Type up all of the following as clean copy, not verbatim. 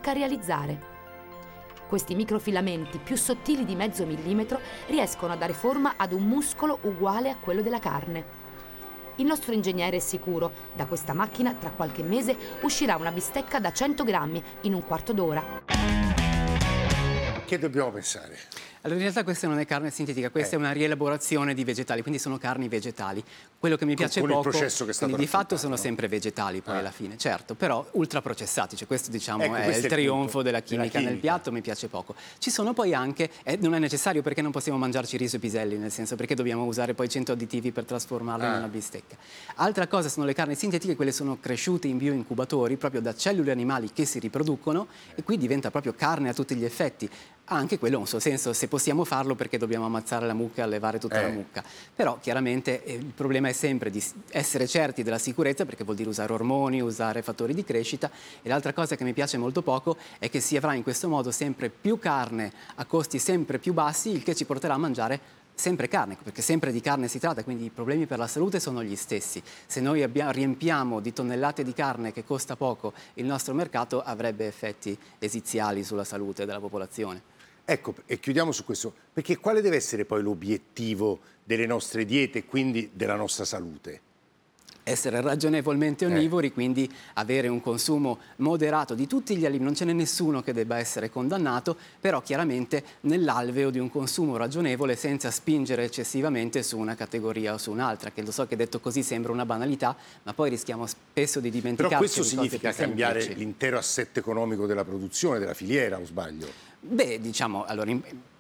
fatica a realizzare. Questi microfilamenti più sottili di mezzo millimetro riescono a dare forma ad un muscolo uguale a quello della carne. Il nostro ingegnere è sicuro, da questa macchina tra qualche mese uscirà una bistecca da 100 grammi in un quarto d'ora. Che dobbiamo pensare? Allora, in realtà questa non è carne sintetica, questa è una rielaborazione di vegetali, quindi sono carni vegetali. Quello che mi piace con poco, il processo che è stato di fatto sono raccontato, sempre vegetali poi alla fine, certo, però ultraprocessati, cioè questo diciamo è questo il trionfo della chimica nel piatto, mi piace poco. Ci sono poi anche, non è necessario perché non possiamo mangiarci riso e piselli, nel senso perché dobbiamo usare poi 100 additivi per trasformarlo in una bistecca. Altra cosa sono le carni sintetiche, quelle sono cresciute in bioincubatori proprio da cellule animali che si riproducono e qui diventa proprio carne a tutti gli effetti. Ha anche quello un suo senso, se possiamo farlo perché dobbiamo ammazzare la mucca e allevare tutta la mucca. Però chiaramente il problema è sempre di essere certi della sicurezza, perché vuol dire usare ormoni, usare fattori di crescita, e l'altra cosa che mi piace molto poco è che si avrà in questo modo sempre più carne a costi sempre più bassi, il che ci porterà a mangiare sempre carne, perché sempre di carne si tratta, quindi i problemi per la salute sono gli stessi. Se noi riempiamo di tonnellate di carne che costa poco il nostro mercato, avrebbe effetti esiziali sulla salute della popolazione. Ecco, e chiudiamo su questo, perché quale deve essere poi l'obiettivo delle nostre diete e quindi della nostra salute? Essere ragionevolmente onnivori, quindi avere un consumo moderato di tutti gli alimenti, non ce n'è nessuno che debba essere condannato, però chiaramente nell'alveo di un consumo ragionevole senza spingere eccessivamente su una categoria o su un'altra, che lo so che detto così sembra una banalità, ma poi rischiamo spesso di dimenticarci. Però questo significa cambiare l'intero assetto economico della produzione, della filiera, o sbaglio? Beh, diciamo, allora,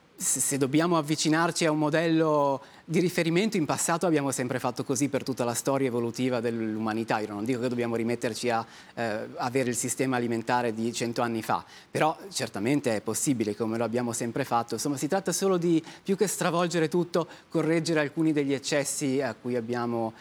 se dobbiamo avvicinarci a un modello di riferimento, in passato abbiamo sempre fatto così per tutta la storia evolutiva dell'umanità. Io non dico che dobbiamo rimetterci a avere il sistema alimentare di 100 anni fa, però certamente è possibile, come lo abbiamo sempre fatto. Insomma, si tratta solo di, più che stravolgere tutto, correggere alcuni degli eccessi a cui abbiamo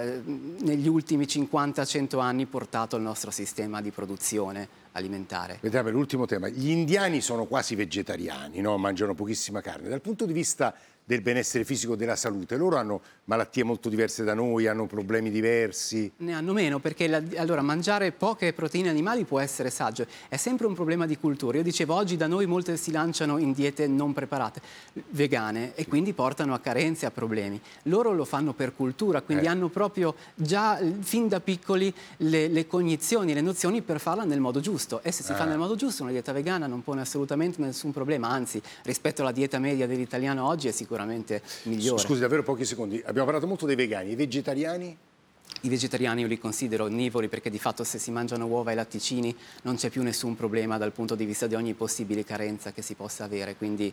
negli ultimi 50-100 anni portato il nostro sistema di produzione alimentare. Vediamo l'ultimo tema. Gli indiani sono quasi vegetariani, no? Mangiano pochissima carne. Dal punto di vista del benessere fisico e della salute, loro hanno malattie molto diverse da noi, hanno problemi diversi? Ne hanno meno, perché allora mangiare poche proteine animali può essere saggio, è sempre un problema di cultura. Io dicevo, oggi da noi molte si lanciano in diete non preparate, vegane, e quindi portano a carenze, a problemi. Loro lo fanno per cultura, quindi hanno proprio già fin da piccoli le cognizioni, le nozioni per farla nel modo giusto. E se si fa nel modo giusto, una dieta vegana non pone assolutamente nessun problema, anzi, rispetto alla dieta media dell'italiano oggi è sicuramente migliore. Scusi, davvero pochi secondi. Abbiamo parlato molto dei vegani, i vegetariani? I vegetariani io li considero onnivori perché di fatto se si mangiano uova e latticini non c'è più nessun problema dal punto di vista di ogni possibile carenza che si possa avere. Quindi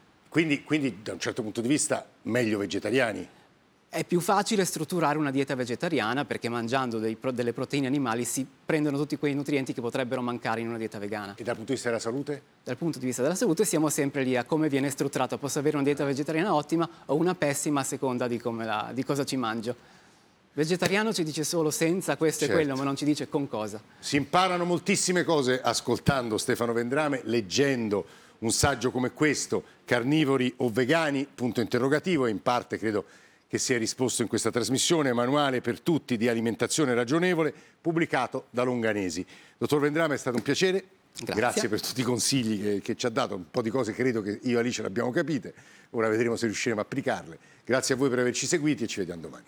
da un certo punto di vista meglio vegetariani? È più facile strutturare una dieta vegetariana perché mangiando delle proteine animali si prendono tutti quei nutrienti che potrebbero mancare in una dieta vegana. E dal punto di vista della salute? Dal punto di vista della salute siamo sempre lì a come viene strutturata. Posso avere una dieta vegetariana ottima o una pessima a seconda di cosa ci mangio. Vegetariano ci dice solo senza questo e quello, ma non ci dice con cosa. Si imparano moltissime cose ascoltando Stefano Vendrame, leggendo un saggio come questo, Carnivori o vegani? Punto interrogativo, e in parte credo che si è risposto in questa trasmissione, manuale per tutti di alimentazione ragionevole, pubblicato da Longanesi. Dottor Vendrame, è stato un piacere. Grazie per tutti i consigli che ci ha dato, un po' di cose credo che io e Alice le abbiamo capite, ora vedremo se riusciremo a applicarle. Grazie a voi per averci seguiti e ci vediamo domani.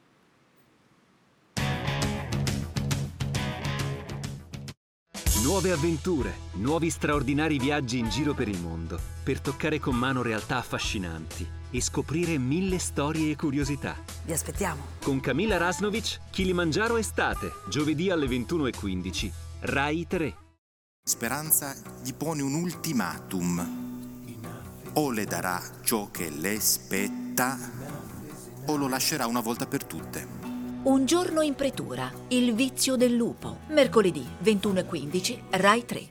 Nuove avventure, nuovi straordinari viaggi in giro per il mondo, per toccare con mano realtà affascinanti e scoprire 1000 storie e curiosità. Vi aspettiamo. Con Camilla Rasnovic, Kilimangiaro Estate, giovedì alle 21:15, Rai 3. Speranza gli pone un ultimatum. O le darà ciò che le spetta, o lo lascerà una volta per tutte. Un giorno in pretura, il vizio del lupo. Mercoledì 21:15, Rai 3.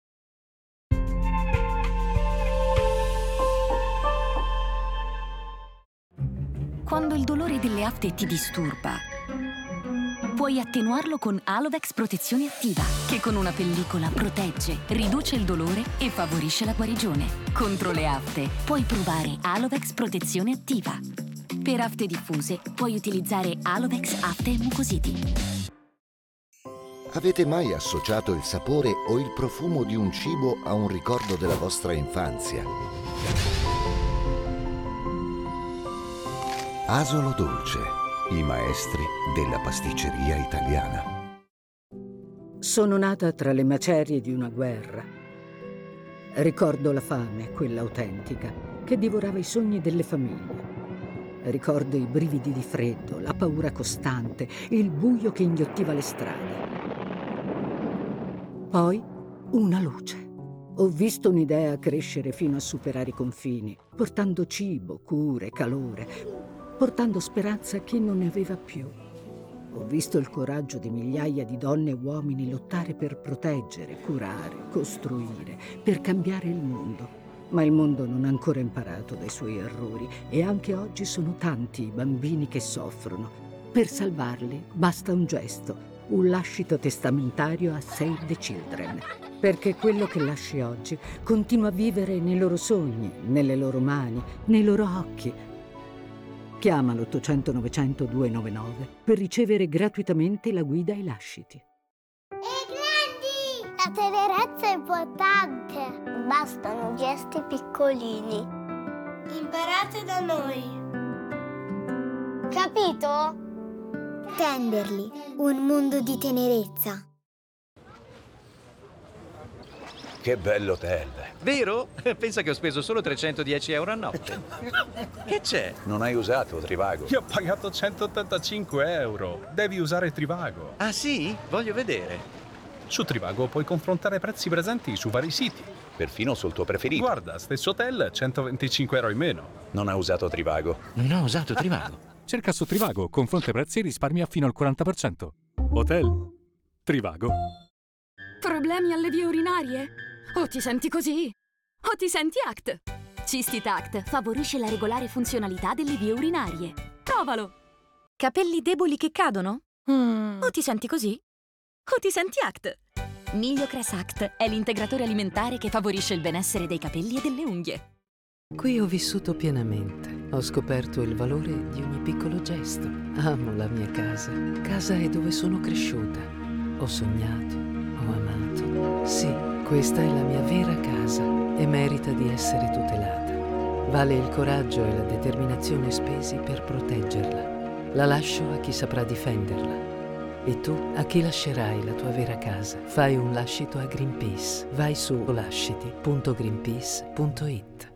Quando il dolore delle afte ti disturba, puoi attenuarlo con Alovex Protezione Attiva, che con una pellicola protegge, riduce il dolore e favorisce la guarigione. Contro le afte puoi provare Alovex Protezione Attiva. Per afte diffuse puoi utilizzare Alovex Afte e Mucositi. Avete mai associato il sapore o il profumo di un cibo a un ricordo della vostra infanzia? Asolo Dolce, i maestri della pasticceria italiana. Sono nata tra le macerie di una guerra. Ricordo la fame, quella autentica, che divorava i sogni delle famiglie. Ricordo i brividi di freddo, la paura costante, il buio che inghiottiva le strade. Poi una luce. Ho visto un'idea crescere fino a superare i confini, portando cibo, cure, calore, portando speranza a chi non ne aveva più. Ho visto il coraggio di migliaia di donne e uomini lottare per proteggere, curare, costruire, per cambiare il mondo. Ma il mondo non ha ancora imparato dai suoi errori e anche oggi sono tanti i bambini che soffrono. Per salvarli basta un gesto, un lascito testamentario a Save the Children, perché quello che lasci oggi continua a vivere nei loro sogni, nelle loro mani, nei loro occhi. Chiama l'800 900 299 per ricevere gratuitamente la guida ai lasciti. Grandi! La tenerezza è importante. Bastano gesti piccolini. Imparate da noi. Capito? Tenderli, un mondo di tenerezza. Che bell'hotel. Vero? Pensa che ho speso solo 310 euro a notte. Che c'è? Non hai usato Trivago? Ti ho pagato 185 euro. Devi usare Trivago. Ah sì? Voglio vedere. Su Trivago puoi confrontare prezzi presenti su vari siti. Perfino sul tuo preferito. Guarda, stesso hotel, 125 euro in meno. Non ha usato Trivago. Non ho usato Trivago. Cerca su Trivago, confronta prezzi e risparmia fino al 40%. Hotel Trivago. Problemi alle vie urinarie? O ti senti così? O ti senti ACT? Cystit Act favorisce la regolare funzionalità delle vie urinarie. Provalo! Capelli deboli che cadono? O ti senti così? O ti senti ACT? Migliocress Act è l'integratore alimentare che favorisce il benessere dei capelli e delle unghie. Qui ho vissuto pienamente. Ho scoperto il valore di ogni piccolo gesto. Amo la mia casa. Casa è dove sono cresciuta. Ho sognato, ho amato. Sì, questa è la mia vera casa e merita di essere tutelata. Vale il coraggio e la determinazione spesi per proteggerla. La lascio a chi saprà difenderla. E tu, a chi lascerai la tua vera casa? Fai un lascito a Greenpeace. Vai su lasciti.greenpeace.it.